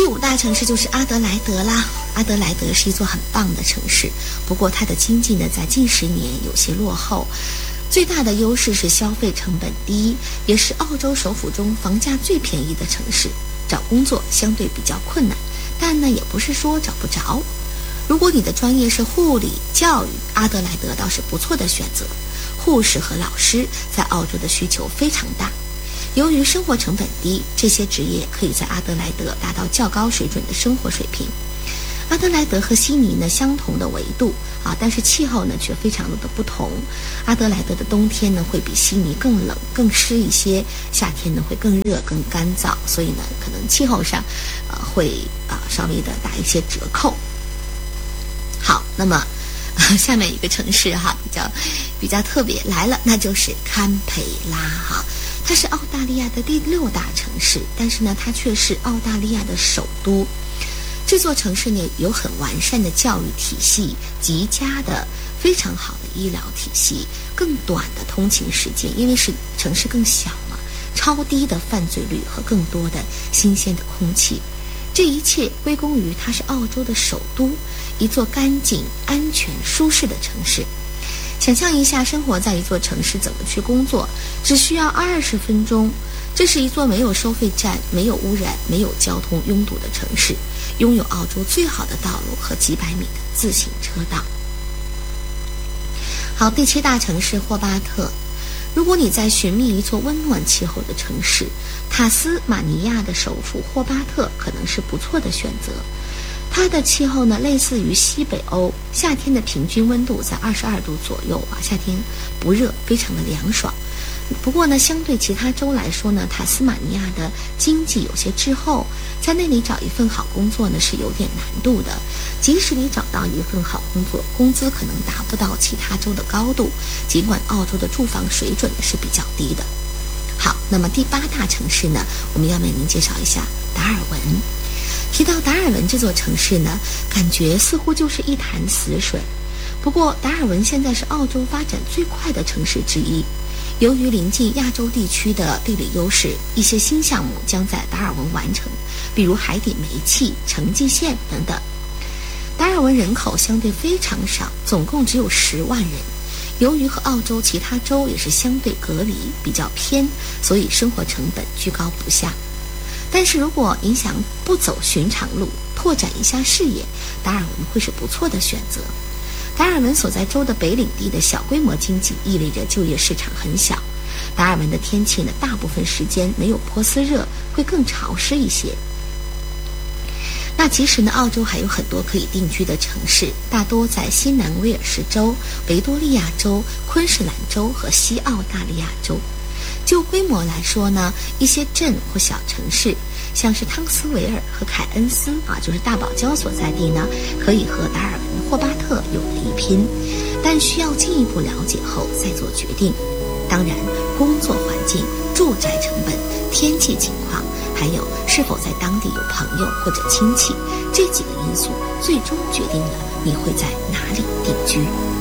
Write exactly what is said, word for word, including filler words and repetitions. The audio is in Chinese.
五大城市就是阿德莱德啦。阿德莱德是一座很棒的城市，不过它的经济呢在近十年有些落后。最大的优势是消费成本低，也是澳洲首府中房价最便宜的城市。找工作相对比较困难，但呢也不是说找不着。如果你的专业是护理、教育，阿德莱德倒是不错的选择。护士和老师在澳洲的需求非常大。由于生活成本低，这些职业可以在阿德莱德达到较高水准的生活水平。阿德莱德和悉尼呢相同的纬度啊，但是气候呢却非常的不同。阿德莱德的冬天呢会比悉尼更冷、更湿一些，夏天呢会更热、更干燥，所以呢可能气候上呃会啊、呃、稍微的打一些折扣。好，那么、呃、下面一个城市哈比较比较特别来了，那就是堪培拉哈。它是澳大利亚的第六大城市，但是呢它却是澳大利亚的首都。这座城市呢有很完善的教育体系，极佳的非常好的医疗体系，更短的通勤时间，因为是城市更小嘛，超低的犯罪率和更多的新鲜的空气。这一切归功于它是澳洲的首都，一座干净、安全、舒适的城市。想象一下，生活在一座城市怎么去工作，只需要二十分钟。这是一座没有收费站、没有污染、没有交通拥堵的城市，拥有澳洲最好的道路和几百米的自行车道。好，第七大城市霍巴特。如果你在寻觅一座温暖气候的城市，塔斯马尼亚的首府霍巴特可能是不错的选择。它的气候呢类似于西北欧，夏天的平均温度在二十二度左右啊，夏天不热，非常的凉爽。不过呢，相对其他州来说呢，塔斯马尼亚的经济有些滞后，在那里找一份好工作呢是有点难度的。即使你找到一份好工作，工资可能达不到其他州的高度，尽管澳洲的住房水准是比较低的。好，那么第八大城市呢，我们要为您介绍一下达尔文。提到达尔文这座城市呢，感觉似乎就是一潭死水。不过达尔文现在是澳洲发展最快的城市之一。由于临近亚洲地区的地理优势，一些新项目将在达尔文完成，比如海底煤气、城际线等等。达尔文人口相对非常少，总共只有十万人。由于和澳洲其他州也是相对隔离，比较偏，所以生活成本居高不下。但是如果您想不走寻常路，拓展一下视野，达尔文会是不错的选择。达尔文所在州的北领地的小规模经济意味着就业市场很小。达尔文的天气呢，大部分时间没有波斯热，会更潮湿一些。那其实呢，澳洲还有很多可以定居的城市，大多在新南威尔士州、维多利亚州、昆士兰州和西澳大利亚州。就规模来说呢，一些镇或小城市，像是汤斯维尔和凯恩斯啊，就是大堡礁所在地呢，可以和达尔文、霍巴特有的一拼，但需要进一步了解后再做决定。当然，工作环境、住宅成本、天气情况，还有是否在当地有朋友或者亲戚，这几个因素最终决定了你会在哪里定居。